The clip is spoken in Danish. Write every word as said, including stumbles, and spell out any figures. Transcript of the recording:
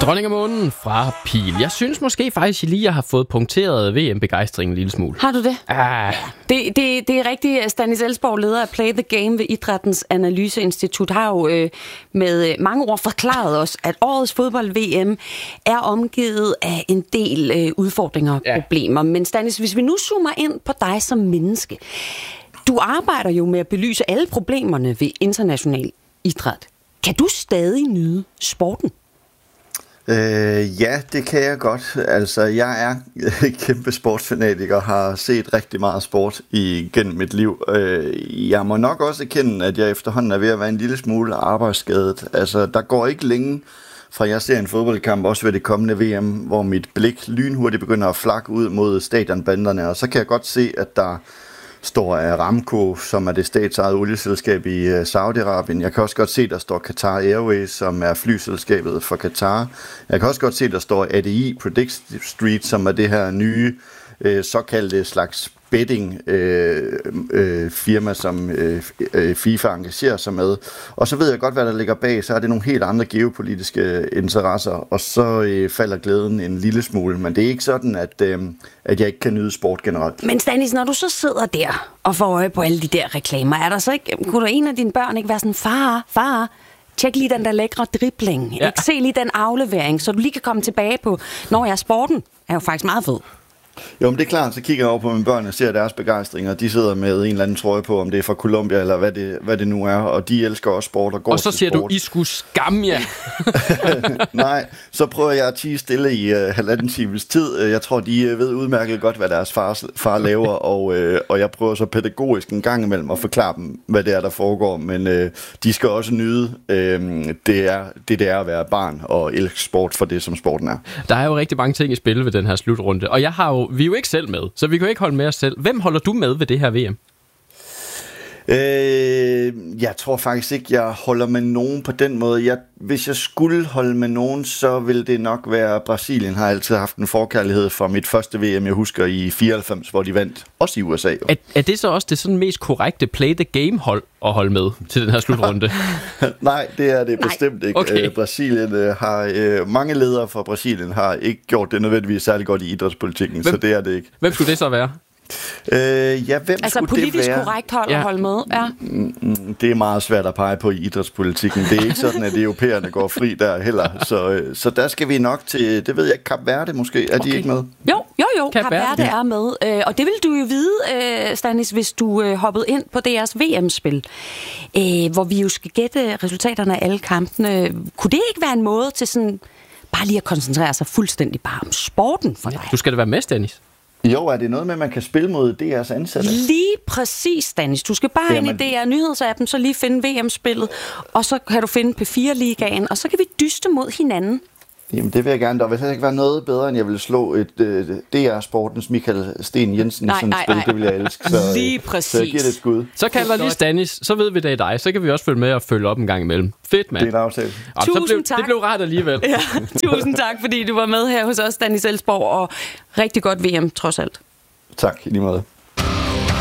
Dronning af månen fra Pil. Jeg synes måske faktisk lige, jeg har fået punkteret V M-begejstringen en lille smule. Har du det? Ah. Det, det, det er rigtigt. Stanis Elsborg, leder af Play the Game ved Idrættens Analyseinstitut, har jo øh, med mange ord forklaret os, at årets fodbold-V M er omgivet af en del øh, udfordringer og ja. problemer. Men Stanis, hvis vi nu zoomer ind på dig som menneske. Du arbejder jo med at belyse alle problemerne ved international idræt. Kan du stadig nyde sporten? Øh, ja, det kan jeg godt. Altså, jeg er kæmpe sportsfanatiker og har set rigtig meget sport igennem mit liv. Øh, jeg må nok også erkende, at jeg efterhånden er ved at være en lille smule arbejdsskadet. Altså, der går ikke længe fra jeg ser en fodboldkamp, også ved det kommende V M, hvor mit blik lynhurtigt begynder at flakke ud mod stadionbanderne, og så kan jeg godt se, at der står Aramco, som er det statsejede olieselskab i Saudi-Arabien. Jeg kan også godt se, der står Qatar Airways, som er flyselskabet for Qatar. Jeg kan også godt se, der står A D I Predict Street, som er det her nye øh, såkaldte slags betting øh, øh, firma, som øh, øh, FIFA engagerer sig med. Og så ved jeg godt, hvad der ligger bag. Så er det nogle helt andre geopolitiske interesser, og så øh, falder glæden en lille smule. Men det er ikke sådan, at, øh, at jeg ikke kan nyde sport generelt. Men Stanis, når du så sidder der og får øje på alle de der reklamer, er der så ikke, kunne der en af dine børn ikke være sådan, far, far, tjek lige den der lækre dribling, ja. ikke se lige den aflevering, så du lige kan komme tilbage på, når jeg er sporten, er jo faktisk meget fed. Jo, men det er klart, så kigger jeg over på mine børn og ser deres begejstring, og de sidder med en eller anden trøje på, om det er fra Colombia, eller hvad det, hvad det nu er, og de elsker også sport og går til sport. Og så siger du, I skulle skamme jer. Nej, så prøver jeg at tie stille i uh, halvanden times tid. Jeg tror, de uh, ved udmærket godt, hvad deres far, far laver, og, uh, og jeg prøver så pædagogisk en gang imellem at forklare dem, hvad det er, der foregår, men uh, de skal også nyde uh, det, er, det, det er at være barn og elske sport for det, som sporten er. Der er jo rigtig mange ting i spil ved den her slutrunde, og jeg har jo vi er jo ikke selv med, så vi kan jo ikke holde med os selv. Hvem holder du med ved det her V M? Øh, jeg tror faktisk ikke, jeg holder med nogen på den måde. Jeg, hvis jeg skulle holde med nogen, så ville det nok være Brasilien. Har altid haft en forkærlighed for mit første V M, jeg husker i fireoghalvfems, hvor de vandt. Også i U S A. Er, er det så også det sådan mest korrekte Play the Game hold at holde med til den her slutrunde? Nej, det er det Nej. bestemt ikke. Okay. Øh, Brasilien øh, har øh, mange ledere fra Brasilien har ikke gjort det nødvendigvis særlig godt i idrætspolitikken, hvem, så det er det ikke. Hvem skulle det så være? Øh, ja, hvem altså skulle politisk det være? korrekt hold Ja. at holde med, ja. Mm, det er meget svært at pege på i idrætspolitikken. Det er ikke sådan, at europæerne går fri der heller. Så, så der skal vi nok til, det ved jeg, Kap Verde måske. Er okay. de ikke med? Jo, jo, jo. Kap Kap Verde. Verde er med. Øh, og det vil du jo vide, øh, Stanis, hvis du øh, hoppede ind på deres V M-spil, øh, hvor vi jo skal gætte resultaterne af alle kampene. Kunne det ikke være en måde til sådan bare lige at koncentrere sig fuldstændig bare om sporten for dig? Du skal da være med, Stanis. Jo, er det noget med, at man kan spille mod D R's ansatte? Lige præcis, Stanis. Du skal bare Jamen. ind i D R Nyhedsappen, så lige finde V M-spillet, og så kan du finde P fire Ligaen, og så kan vi dyste mod hinanden. Jamen, det vil jeg gerne. Der vil ikke være noget bedre, end jeg vil slå et øh, D R-sportens Michael Sten Jensen Nej, sådan nej, spil. nej. Det vil jeg elske. Så, øh, Lige præcis. Så jeg giver det et skud. Så kalder lige Stanis, så ved vi det er dig. Så kan vi også følge med og følge op en gang imellem. Fedt, mand. Det er en aftale. Og så Tusind blev, tak. det blev ret alligevel. Ja, tusind tak, fordi du var med her hos os, Stanis Elsborg, og rigtig godt V M, trods alt. Tak, i lige måde.